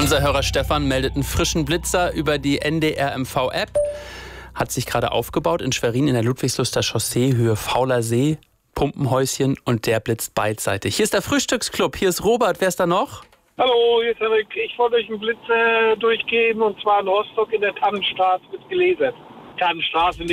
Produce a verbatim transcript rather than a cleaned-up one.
Unser Hörer Stefan meldet einen frischen Blitzer über die N D R M V-App. Hat sich gerade aufgebaut in Schwerin in der Ludwigsluster Chaussee, Höhe Fauler See, Pumpenhäuschen und der blitzt beidseitig. Hier ist der Frühstücksclub, hier ist Robert, wer ist da noch? Hallo, hier ist Henrik. Ich wollte euch einen Blitz äh, durchgeben und zwar in Rostock in der Tannenstraße mit gelesen. Tannenstraße